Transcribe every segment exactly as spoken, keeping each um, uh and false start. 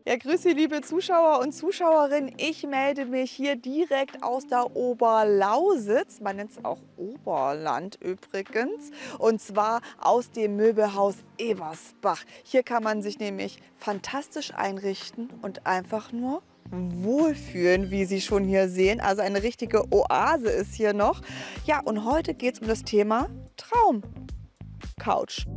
Ja, grüße, liebe Zuschauer und Zuschauerinnen. Ich melde mich hier direkt aus der Oberlausitz. Man nennt es auch Oberland übrigens. Und zwar aus dem Möbelhaus Ebersbach. Hier kann man sich nämlich fantastisch einrichten und einfach nur wohlfühlen, wie Sie schon hier sehen. Also eine richtige Oase ist hier noch. Ja, und heute geht es um das Thema Traumcouch.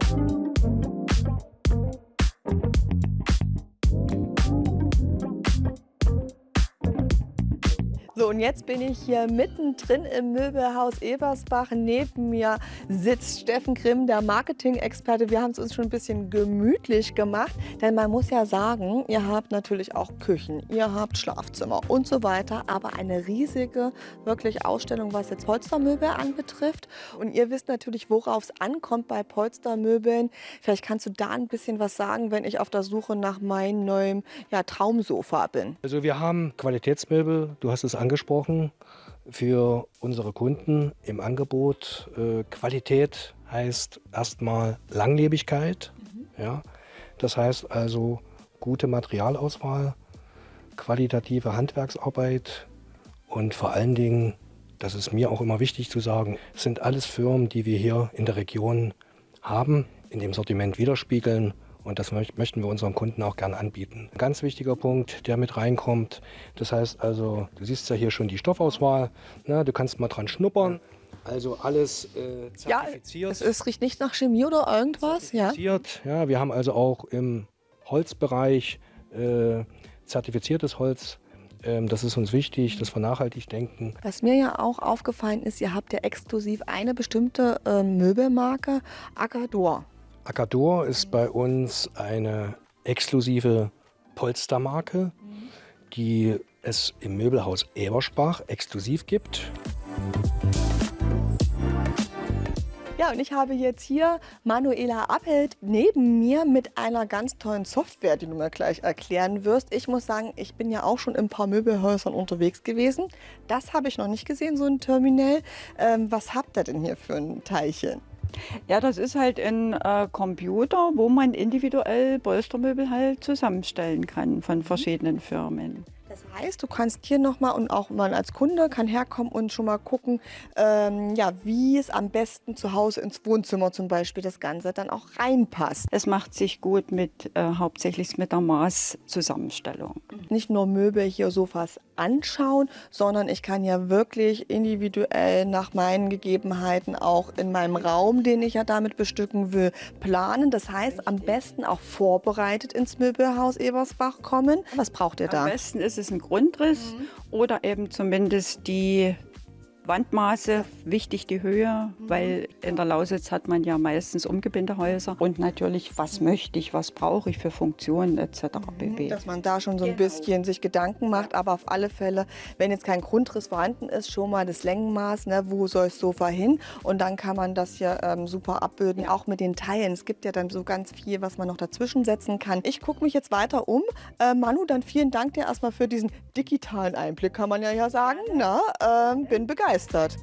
So, und jetzt bin ich hier mittendrin im Möbelhaus Ebersbach. Neben mir sitzt Steffen Grimm, der Marketing-Experte. Wir haben es uns schon ein bisschen gemütlich gemacht, denn man muss ja sagen, ihr habt natürlich auch Küchen, ihr habt Schlafzimmer und so weiter, aber eine riesige wirklich Ausstellung, was jetzt Polstermöbel anbetrifft. Und ihr wisst natürlich, worauf es ankommt bei Polstermöbeln. Vielleicht kannst du da ein bisschen was sagen, wenn ich auf der Suche nach meinem neuen ja, Traumsofa bin. Also wir haben Qualitätsmöbel, du hast es angesprochen, für unsere Kunden im Angebot. Äh, Qualität heißt erstmal Langlebigkeit. Mhm. Ja? Das heißt also gute Materialauswahl, qualitative Handwerksarbeit und vor allen Dingen, das ist mir auch immer wichtig zu sagen, sind alles Firmen, die wir hier in der Region haben, in dem Sortiment widerspiegeln. Und das möchten wir unseren Kunden auch gerne anbieten. Ein ganz wichtiger Punkt, der mit reinkommt. Das heißt also, du siehst ja hier schon die Stoffauswahl. Na, du kannst mal dran schnuppern. Also alles äh, zertifiziert. Ja, es, es riecht nicht nach Chemie oder irgendwas. Zertifiziert. Ja. Ja, wir haben also auch im Holzbereich äh, zertifiziertes Holz. Ähm, das ist uns wichtig, dass wir nachhaltig denken. Was mir ja auch aufgefallen ist, ihr habt ja exklusiv eine bestimmte äh, Möbelmarke, Acador. Acador ist bei uns eine exklusive Polstermarke, die es im Möbelhaus Ebersbach exklusiv gibt. Ja, und ich habe jetzt hier Manuela Appelt neben mir mit einer ganz tollen Software, die du mir gleich erklären wirst. Ich muss sagen, ich bin ja auch schon in ein paar Möbelhäusern unterwegs gewesen. Das habe ich noch nicht gesehen, so ein Terminal. Ähm, was habt ihr denn hier für ein Teilchen? Ja, das ist halt ein äh, Computer, wo man individuell Polstermöbel halt zusammenstellen kann von verschiedenen Firmen. Das heißt, du kannst hier nochmal und auch mal als Kunde kann herkommen und schon mal gucken, ähm, ja, wie es am besten zu Hause ins Wohnzimmer zum Beispiel das Ganze dann auch reinpasst. Es macht sich gut mit äh, hauptsächlich mit der Maßzusammenstellung. Nicht nur Möbel hier, Sofas anschauen, sondern ich kann ja wirklich individuell nach meinen Gegebenheiten auch in meinem Raum, den ich ja damit bestücken will, planen. Das heißt, am besten auch vorbereitet ins Möbelhaus Ebersbach kommen. Was braucht ihr da? Am besten ist es ein Grundriss mhm. oder eben zumindest die Wandmaße, wichtig die Höhe, mhm. weil in der Lausitz hat man ja meistens Umgebindehäuser. Und natürlich, was möchte ich, was brauche ich für Funktionen et cetera pp. Dass man da schon so ein bisschen sich Gedanken macht, aber auf alle Fälle, wenn jetzt kein Grundriss vorhanden ist, schon mal das Längenmaß, ne, wo soll das Sofa hin? Und dann kann man das hier ähm, super abbilden, auch mit den Teilen. Es gibt ja dann so ganz viel, was man noch dazwischen setzen kann. Ich gucke mich jetzt weiter um. Äh, Manu, dann vielen Dank dir erstmal für diesen digitalen Einblick, kann man ja, ja sagen. Na, ähm, bin begeistert.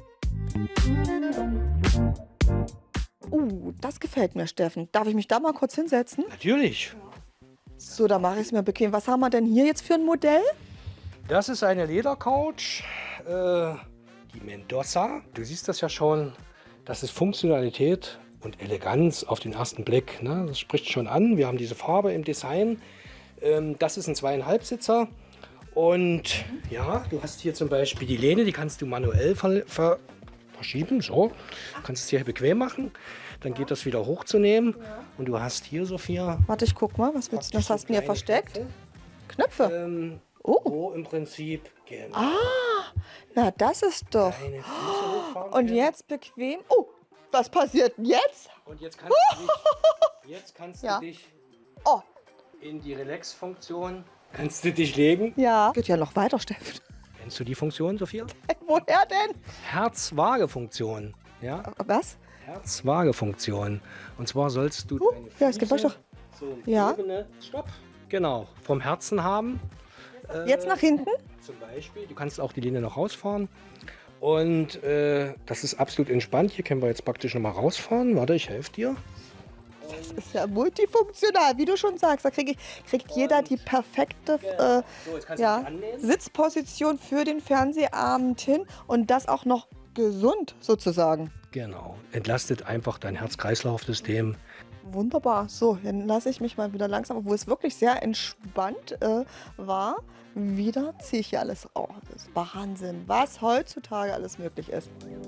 Uh, das gefällt mir, Steffen. Darf ich mich da mal kurz hinsetzen? Natürlich. So, da mache ich es mir bequem. Was haben wir denn hier jetzt für ein Modell? Das ist eine Ledercouch, äh, die Mendoza. Du siehst das ja schon, das ist Funktionalität und Eleganz auf den ersten Blick. Ne? Das spricht schon an. Wir haben diese Farbe im Design. Ähm, das ist ein zweieinhalb Sitzer. Und ja, du hast hier zum Beispiel die Lehne, die kannst du manuell ver ver verschieben. So, du kannst es hier bequem machen. Dann geht das wieder hochzunehmen. Und du hast hier, Sophia. Warte, ich guck mal, was, willst, was hast du mir versteckt? Knöpfe. Knöpfe? Ähm, oh. Wo im Prinzip. Genau. Ah, na das ist doch. Oh, und jetzt bequem. Oh, was passiert denn jetzt? Und jetzt kannst du dich, jetzt kannst ja. du dich oh. in die Relax-Funktion. Kannst du dich legen? Ja. Geht ja noch weiter, Steffen. Kennst du die Funktion, Sophia? Woher denn? Herz-Waage-Funktion. Ja? Was? Herz-Waage-Funktion. Und zwar sollst du uh, deine Füße ja, es gibt doch. so ja. Ebene, stopp, genau, vom Herzen haben. Äh, Jetzt nach hinten? Zum Beispiel. Du kannst auch die Lehne noch rausfahren. Und äh, das ist absolut entspannt. Hier können wir jetzt praktisch noch mal rausfahren. Warte, ich helfe dir. das ist ja multifunktional, wie du schon sagst. Da krieg ich, kriegt jeder die perfekte äh, ja, Sitzposition für den Fernsehabend hin und das auch noch gesund sozusagen. Genau, entlastet einfach dein Herz-Kreislauf-System. Wunderbar. So, dann lasse ich mich mal wieder langsam, obwohl es wirklich sehr entspannt äh, war. Wieder ziehe ich hier alles auf. Oh, das ist Wahnsinn, was heutzutage alles möglich ist.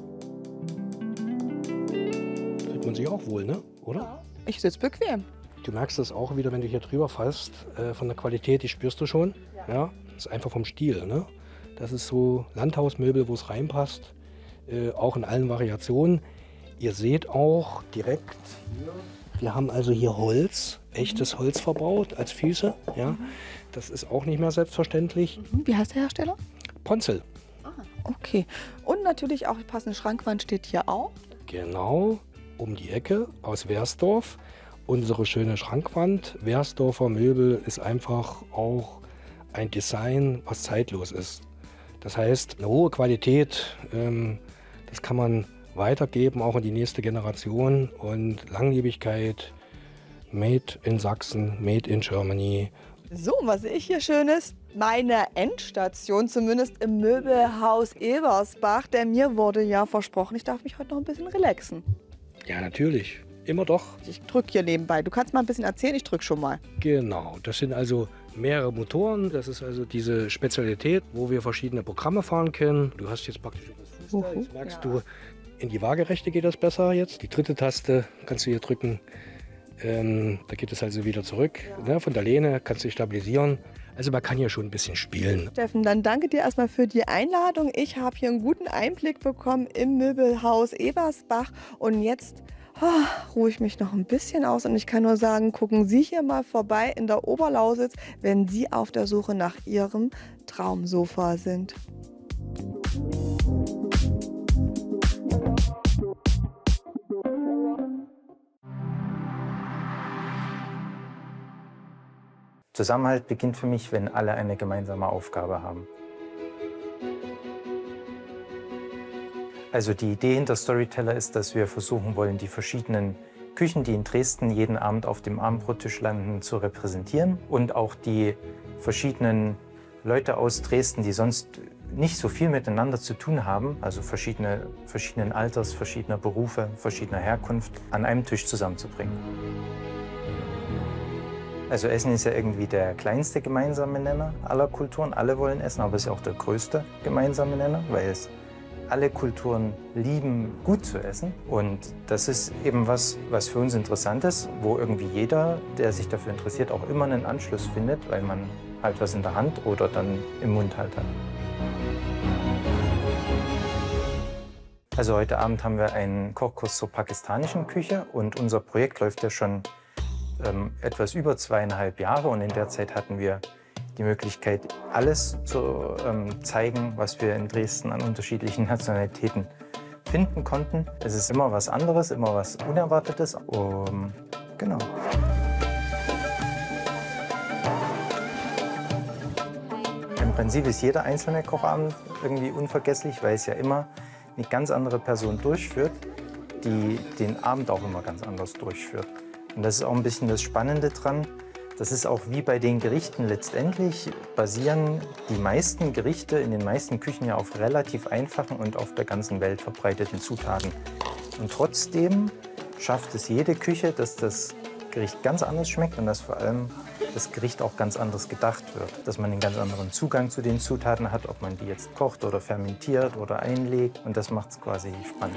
Fühlt man sich auch wohl, ne? Oder? Ja, ich sitze bequem. Du merkst das auch wieder, wenn du hier drüber fällst, äh, von der Qualität, die spürst du schon. Ja. Ja, das ist einfach vom Stil, ne? Das ist so Landhausmöbel, wo es reinpasst, äh, auch in allen Variationen. Ihr seht auch direkt hier, wir haben also hier Holz, echtes Holz verbaut als Füße. Ja, das ist auch nicht mehr selbstverständlich. Wie heißt der Hersteller? Ponzel. Ah, okay. Und natürlich auch die passende Schrankwand steht hier auch. Genau, um die Ecke aus Wersdorf. Unsere schöne Schrankwand. Wersdorfer Möbel ist einfach auch ein Design, was zeitlos ist. Das heißt, eine hohe Qualität, ähm, das kann man weitergeben, auch in die nächste Generation. Und Langlebigkeit, made in Sachsen, made in Germany. So, was sehe ich hier Schönes? Meine Endstation, zumindest im Möbelhaus Ebersbach. Denn mir wurde ja versprochen, ich darf mich heute noch ein bisschen relaxen. Ja, natürlich. Immer doch. Ich drücke hier nebenbei. Du kannst mal ein bisschen erzählen, ich drücke schon mal. Genau, das sind also mehrere Motoren. Das ist also diese Spezialität, wo wir verschiedene Programme fahren können. Du hast jetzt praktisch das Fuß da. Jetzt merkst ja. du, in die Waagerechte geht das besser jetzt. Die dritte Taste kannst du hier drücken. Ähm, da geht es also wieder zurück. Ja. Ne, von der Lehne kannst du dich stabilisieren. Also man kann hier schon ein bisschen spielen. Steffen, dann danke dir erstmal für die Einladung. Ich habe hier einen guten Einblick bekommen im Möbelhaus Ebersbach. Und jetzt oh, ruhe ich mich noch ein bisschen aus. Und ich kann nur sagen, gucken Sie hier mal vorbei in der Oberlausitz, wenn Sie auf der Suche nach Ihrem Traumsofa sind. Zusammenhalt beginnt für mich, wenn alle eine gemeinsame Aufgabe haben. Also die Idee hinter Storyteller ist, dass wir versuchen wollen, die verschiedenen Küchen, die in Dresden jeden Abend auf dem Abendbrottisch landen, zu repräsentieren und auch die verschiedenen Leute aus Dresden, die sonst nicht so viel miteinander zu tun haben, also verschiedene, verschiedenen Alters, verschiedener Berufe, verschiedener Herkunft, an einem Tisch zusammenzubringen. Also Essen ist ja irgendwie der kleinste gemeinsame Nenner aller Kulturen. Alle wollen essen, aber es ist ja auch der größte gemeinsame Nenner, weil es alle Kulturen lieben, gut zu essen. Und das ist eben was, was für uns interessant ist, wo irgendwie jeder, der sich dafür interessiert, auch immer einen Anschluss findet, weil man halt was in der Hand oder dann im Mund halt hat. Also heute Abend haben wir einen Kochkurs zur pakistanischen Küche und unser Projekt läuft ja schon ähm, etwas über zweieinhalb Jahre und in der Zeit hatten wir die Möglichkeit, alles zu ähm, zeigen, was wir in Dresden an unterschiedlichen Nationalitäten finden konnten. Es ist immer was anderes, immer was Unerwartetes. Um, genau. Im Prinzip ist jeder einzelne Kochabend irgendwie unvergesslich, weil es ja immer eine ganz andere Person durchführt, die den Abend auch immer ganz anders durchführt. Und das ist auch ein bisschen das Spannende dran. Das ist auch wie bei den Gerichten. Letztendlich basieren die meisten Gerichte in den meisten Küchen ja auf relativ einfachen und auf der ganzen Welt verbreiteten Zutaten. Und trotzdem schafft es jede Küche, dass das Gericht ganz anders schmeckt und dass vor allem das Gericht auch ganz anders gedacht wird. Dass man einen ganz anderen Zugang zu den Zutaten hat, ob man die jetzt kocht oder fermentiert oder einlegt. Und das macht es quasi spannend.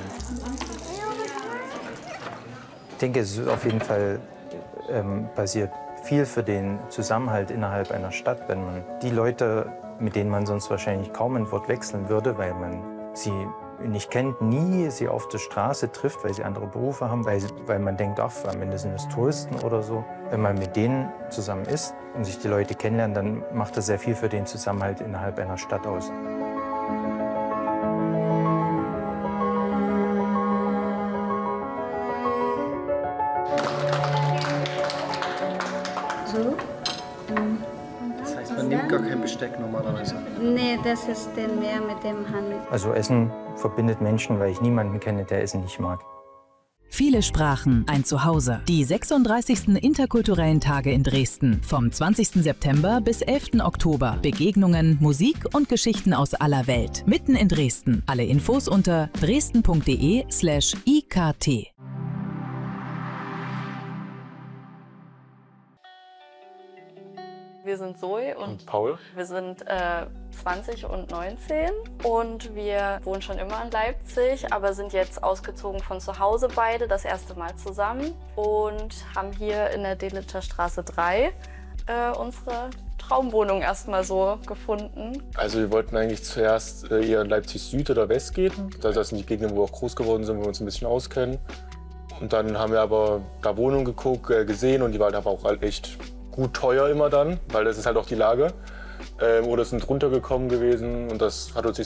Ich denke, es ist auf jeden Fall ähm, basiert viel für den Zusammenhalt innerhalb einer Stadt, wenn man die Leute, mit denen man sonst wahrscheinlich kaum ein Wort wechseln würde, weil man sie nicht kennt, nie sie auf der Straße trifft, weil sie andere Berufe haben, weil, weil man denkt, ach, am Ende sind es Touristen oder so. Wenn man mit denen zusammen ist und sich die Leute kennenlernt, dann macht das sehr viel für den Zusammenhalt innerhalb einer Stadt aus. Das heißt, man nimmt gar kein Besteck normalerweise? Nee, das ist denn mehr mit dem Hand. Also Essen verbindet Menschen, weil ich niemanden kenne, der Essen nicht mag. Viele Sprachen, ein Zuhause. Die sechsunddreißigsten interkulturellen Tage in Dresden. Vom zwanzigsten September bis elften Oktober. Begegnungen, Musik und Geschichten aus aller Welt. Mitten in Dresden. Alle Infos unter dresden.de slash ikt. Wir sind Zoe und, und Paul. Wir sind äh, zwanzig und neunzehn und wir wohnen schon immer in Leipzig, aber sind jetzt ausgezogen von zu Hause beide, das erste Mal zusammen und haben hier in der Delitzer Straße drei äh, unsere Traumwohnung erstmal so gefunden. Also wir wollten eigentlich zuerst äh, eher in Leipzig Süd oder West gehen. Das sind die Gegenden, wo wir auch groß geworden sind, wo wir uns ein bisschen auskennen. Und dann haben wir aber da Wohnungen geguckt, äh, gesehen und die waren aber auch halt echt gut teuer immer dann, weil das ist halt auch die Lage. Ähm, oder sind runtergekommen gewesen und das hat uns nicht